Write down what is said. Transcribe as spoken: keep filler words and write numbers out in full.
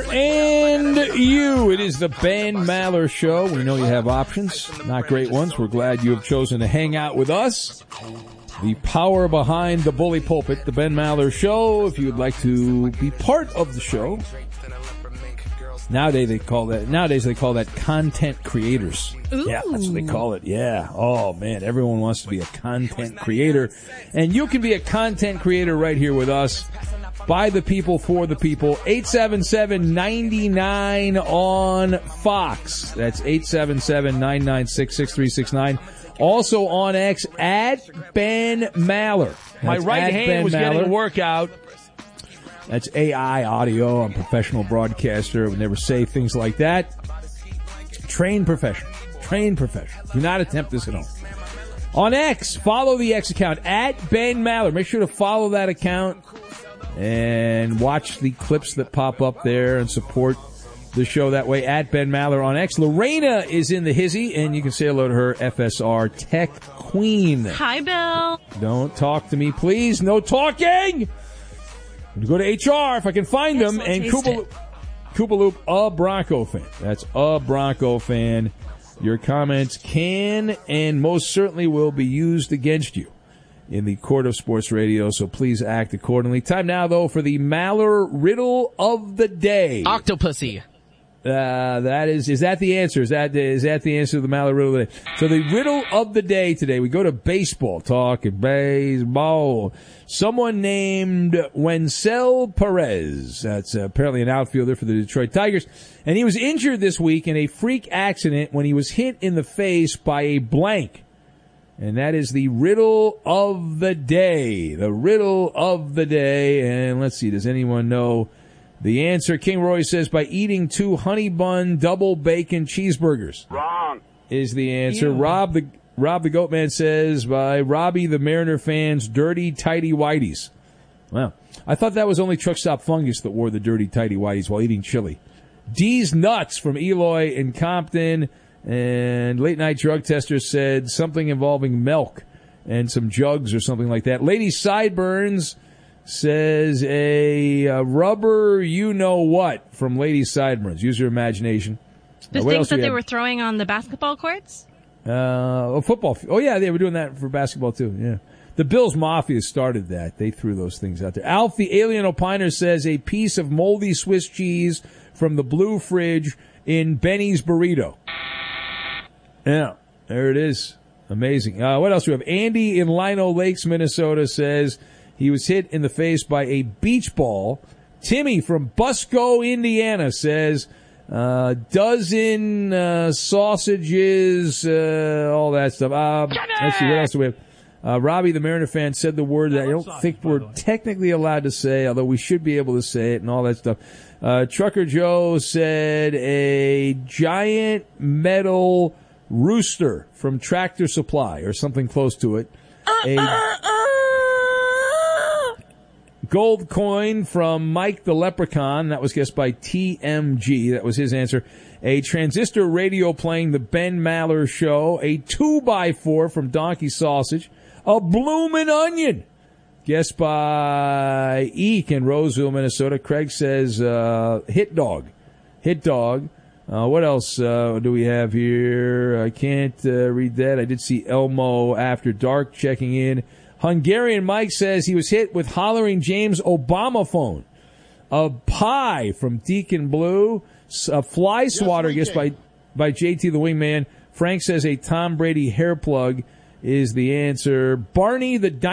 and you. It is the Ben Maller Show. We know you have options, not great ones. We're glad you have chosen to hang out with us. The power behind the bully pulpit, the Ben Maller Show. If you would like to be part of the show, nowadays they call that. Nowadays they call that content creators. Ooh. Yeah, that's what they call it. Yeah. Oh man, everyone wants to be a content creator, and you can be a content creator right here with us. By the people, for the people. eight seven seven, nine nine on Fox. That's eight seven seven, nine nine six, six three six nine. Also on X, at Ben Maller. That's My right hand Ben was Maller. getting a workout. That's A I audio. I'm a professional broadcaster. I would never say things like that. Trained professional. Trained professional. Do not attempt this at home. On X, follow the X account, at Ben Maller. Make sure to follow that account and watch the clips that pop up there and support the show that way, at Ben Maller on X. Lorena is in the hizzy, and you can say hello to her, F S R Tech Queen. Hi, Bill. Don't talk to me, please. No talking! Go to H R if I can find them. And Koopa Loop, a Bronco fan. That's a Bronco fan. Your comments can and most certainly will be used against you in the court of sports radio, so please act accordingly. Time now, though, for the Maller Riddle of the Day. Octopussy. Uh, that is, is that the answer? Is that, the, is that the answer to the Maller Riddle of the Day? So the Riddle of the Day today, we go to baseball, talking baseball. Someone named Wenzel Perez, that's uh, apparently an outfielder for the Detroit Tigers, and he was injured this week in a freak accident when he was hit in the face by a blank. And that is the riddle of the day. The riddle of the day. And let's see, does anyone know the answer? King Roy says by eating two honey bun double bacon cheeseburgers. Wrong. Is the answer. Ew. Rob the Rob the Goat Man says by Robbie the Mariner fans dirty tighty whities. Well, I thought that was only Truck Stop Fungus that wore the dirty tighty whities while eating chili. D's Nuts from Eloy and Compton. And Late Night Drug Tester said something involving milk and some jugs or something like that. Lady Sideburns says a, a rubber you-know-what from Lady Sideburns. Use your imagination. The Uh, what things else do that we they have? were throwing on the basketball courts? Uh, oh, football. Oh, yeah, they were doing that for basketball, too. Yeah. The Bills Mafia started that. They threw those things out there. Alf the Alien Opiner says a piece of moldy Swiss cheese from the blue fridge in Benny's Burrito. Yeah, there it is. Amazing. Uh, what else do we have? Andy in Lino Lakes, Minnesota says he was hit in the face by a beach ball. Timmy from Busco, Indiana says uh, dozen uh, sausages, uh, all that stuff. Uh, let's see, what else do we have? Uh, Robbie, the Mariner fan, said the word that I don't think we're technically allowed to say, although we should be able to say it and all that stuff. Uh, Trucker Joe said a giant metal rooster from Tractor Supply or something close to it. A gold coin from Mike the Leprechaun. That was guessed by T M G. That was his answer. A transistor radio playing the Ben Maller Show. A two by four from Donkey Sausage. A bloomin' onion. Guessed by Eek in Roseville, Minnesota. Craig says uh, hit dog. Hit dog. Uh, what else uh, do we have here? I can't uh, read that. I did see Elmo After Dark checking in. Hungarian Mike says he was hit with Hollering James Obama phone. A pie from Deacon Blue. A fly swatter, yes, guessed by, by J T the Wingman. Frank says a Tom Brady hair plug is the answer. Barney the